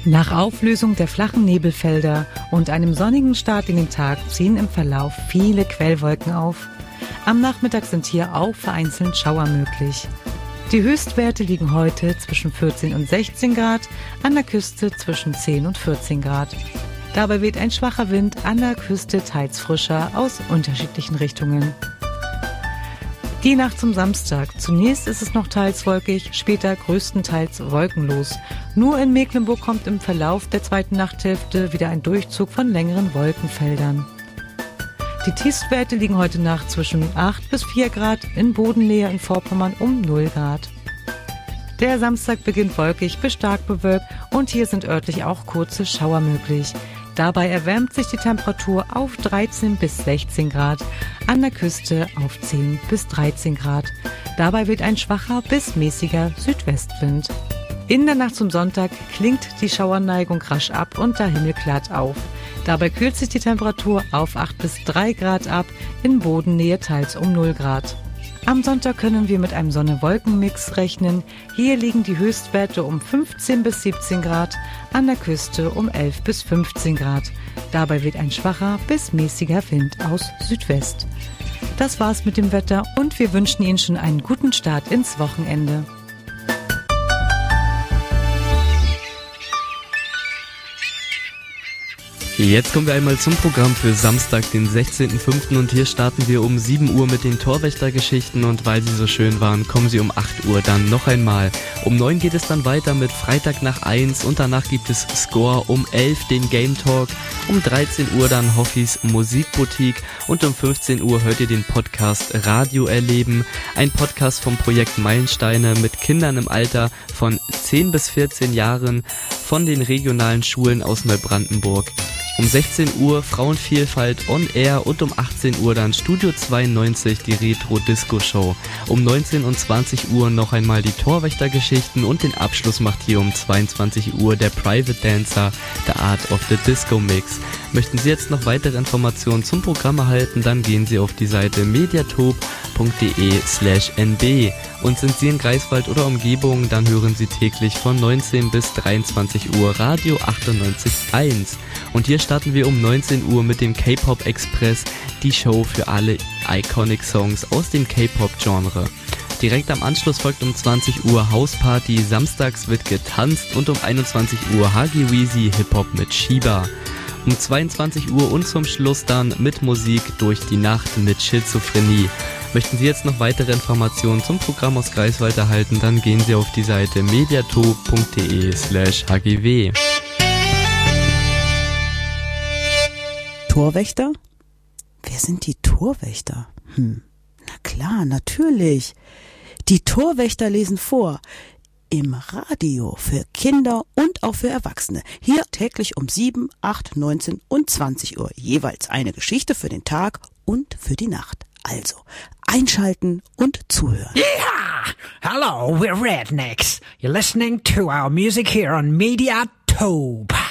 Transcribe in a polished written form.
Nach Auflösung der flachen Nebelfelder und einem sonnigen Start in den Tag ziehen im Verlauf viele Quellwolken auf. Am Nachmittag sind hier auch vereinzelt Schauer möglich. Die Höchstwerte liegen heute zwischen 14 und 16 Grad, an der Küste zwischen 10 und 14 Grad. Dabei weht ein schwacher Wind, an der Küste teils frischer aus unterschiedlichen Richtungen. Die Nacht zum Samstag. Zunächst ist es noch teils wolkig, später größtenteils wolkenlos. Nur in Mecklenburg kommt im Verlauf der zweiten Nachthälfte wieder ein Durchzug von längeren Wolkenfeldern. Die Tiefstwerte liegen heute Nacht zwischen 8 bis 4 Grad, in Bodennähe in Vorpommern um 0 Grad. Der Samstag beginnt wolkig bis stark bewölkt und hier sind örtlich auch kurze Schauer möglich. Dabei erwärmt sich die Temperatur auf 13 bis 16 Grad, an der Küste auf 10 bis 13 Grad. Dabei weht ein schwacher bis mäßiger Südwestwind. In der Nacht zum Sonntag klingt die Schauerneigung rasch ab und der Himmel klart auf. Dabei kühlt sich die Temperatur auf 8 bis 3 Grad ab, in Bodennähe teils um 0 Grad. Am Sonntag können wir mit einem Sonne-Wolken-Mix rechnen. Hier liegen die Höchstwerte um 15 bis 17 Grad, an der Küste um 11 bis 15 Grad. Dabei weht ein schwacher bis mäßiger Wind aus Südwest. Das war's mit dem Wetter und wir wünschen Ihnen schon einen guten Start ins Wochenende. Jetzt kommen wir einmal zum Programm für Samstag, den 16.05. und hier starten wir um 7 Uhr mit den Torwächtergeschichten und weil sie so schön waren, kommen sie um 8 Uhr dann noch einmal. Um 9 geht es dann weiter mit Freitag nach 1 und danach gibt es Score, um 11 den Game Talk, um 13 Uhr dann Hoffis Musikboutique und um 15 Uhr hört ihr den Podcast Radio erleben, ein Podcast vom Projekt Meilensteine mit Kindern im Alter von 10 bis 14 Jahren von den regionalen Schulen aus Neubrandenburg. Um 16 Uhr Frauenvielfalt on Air und um 18 Uhr dann Studio 92, die Retro-Disco-Show. Um 19 und 20 Uhr noch einmal die Torwächtergeschichten und den Abschluss macht hier um 22 Uhr der Private Dancer, The Art of the Disco Mix. Möchten Sie jetzt noch weitere Informationen zum Programm erhalten, dann gehen Sie auf die Seite mediatop.de/nb. Und sind Sie in Greifswald oder Umgebung, dann hören Sie täglich von 19 bis 23 Uhr Radio 98.1. Und hier starten wir um 19 Uhr mit dem K-Pop Express, die Show für alle Iconic Songs aus dem K-Pop-Genre. Direkt am Anschluss folgt um 20 Uhr Hausparty, samstags wird getanzt und um 21 Uhr Huggy Weezy Hip-Hop mit Shiba. Um 22 Uhr und zum Schluss dann mit Musik durch die Nacht mit Schizophrenie. Möchten Sie jetzt noch weitere Informationen zum Programm aus Greifswald erhalten, dann gehen Sie auf die Seite mediatop.de/hgw. Torwächter? Wer sind die Torwächter? Na klar, natürlich. Die Torwächter lesen vor. Im Radio für Kinder und auch für Erwachsene. Hier täglich um 7, 8, 19 und 20 Uhr. Jeweils eine Geschichte für den Tag und für die Nacht. Also, einschalten und zuhören. Yeah! Hello, we're Rednecks. You're listening to our music here on Mediatope.